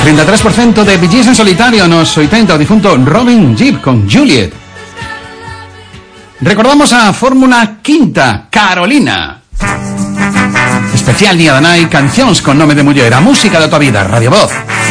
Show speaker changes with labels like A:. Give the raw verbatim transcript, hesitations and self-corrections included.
A: treinta y tres por ciento de Bee Gees en solitario nos oitenta o difunto Robin Gibb con Juliet. Recordamos a Fórmula Quinta, Carolina. Especial Día d'Anai, cancións con nome de muller, a música da tua vida, Radio Voz.